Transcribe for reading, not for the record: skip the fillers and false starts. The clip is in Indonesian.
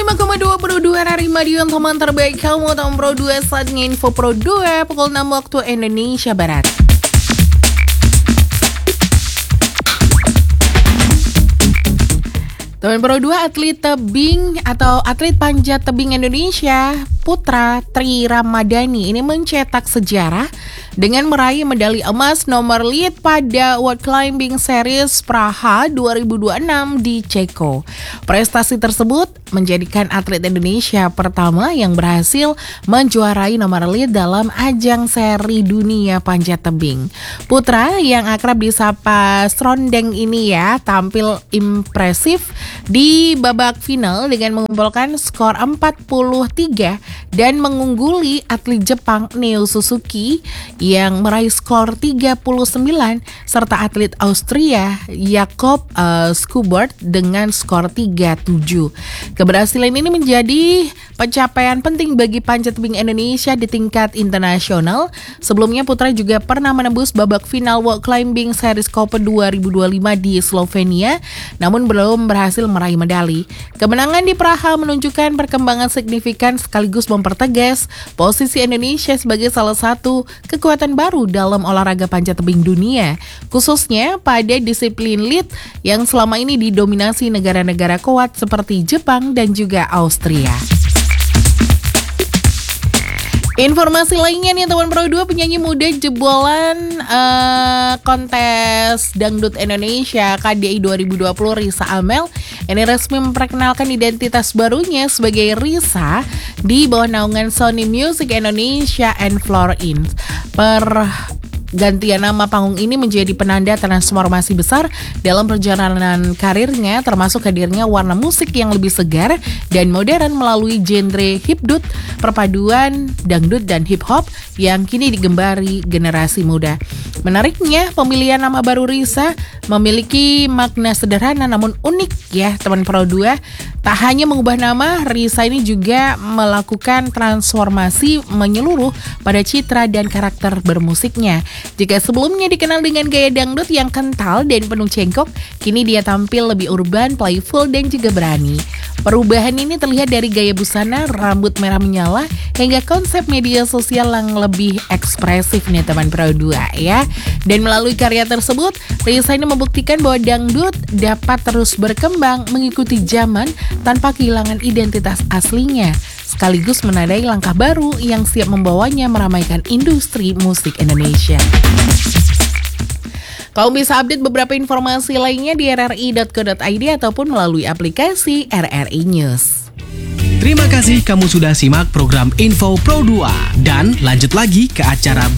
105,2 Pro 2 dari Madiun, teman terbaik kamu, teman Pro 2. Saatnya info Pro 2 pukul 6 waktu Indonesia Barat. Teman Pro 2, atlet tebing atau atlet panjat tebing Indonesia Putra Tri Ramadhani ini mencetak sejarah dengan meraih medali emas nomor lead pada World Climbing Series Praha 2026 di Ceko. Prestasi tersebut menjadikan atlet Indonesia pertama yang berhasil menjuarai nomor lead dalam ajang seri dunia panjat tebing. Putra yang akrab disapa Strondeng ini tampil impresif di babak final dengan mengumpulkan skor 43 dan mengungguli atlet Jepang Neo Suzuki yang meraih skor 39 serta atlet Austria Jakob Schubert dengan skor 37. Keberhasilan ini menjadi pencapaian penting bagi panjat tebing Indonesia di tingkat internasional. Sebelumnya Putra juga pernah menembus babak final World Climbing Series Koper 2025 di Slovenia, namun belum berhasil meraih medali. Kemenangan di Praha menunjukkan perkembangan signifikan sekaligus mempertegas posisi Indonesia sebagai salah satu kekuatan baru dalam olahraga panjat tebing dunia, khususnya pada disiplin lead yang selama ini didominasi negara-negara kuat seperti Jepang dan juga Austria. Informasi lainnya nih teman Pro 2, penyanyi muda jebolan kontes Dangdut Indonesia KDI 2020 Risa Amel ini resmi memperkenalkan identitas barunya sebagai Risa di bawah naungan Sony Music Indonesia and Floor In. Gantian nama panggung ini menjadi penanda transformasi besar dalam perjalanan karirnya, termasuk hadirnya warna musik yang lebih segar dan modern melalui genre hipdut, perpaduan dangdut dan hip hop yang kini digembari generasi muda. Menariknya, pemilihan nama baru Risa memiliki makna sederhana namun unik teman Pro 2. Tak hanya mengubah nama, Risa ini juga melakukan transformasi menyeluruh pada citra dan karakter bermusiknya. Jika sebelumnya dikenal dengan gaya dangdut yang kental dan penuh cengkok, kini dia tampil lebih urban, playful, dan juga berani. Perubahan ini terlihat dari gaya busana, rambut merah menyala, hingga konsep media sosial yang lebih ekspresif nih teman Pro 2 ya. Dan melalui karya tersebut, Risa ini membuktikan bahwa dangdut dapat terus berkembang mengikuti zaman tanpa kehilangan identitas aslinya, sekaligus menandai langkah baru yang siap membawanya meramaikan industri musik Indonesia. Kau bisa update beberapa informasi lainnya di rri.co.id ataupun melalui aplikasi RRI News. Terima kasih kamu sudah simak program Info Pro 2 dan lanjut lagi ke acara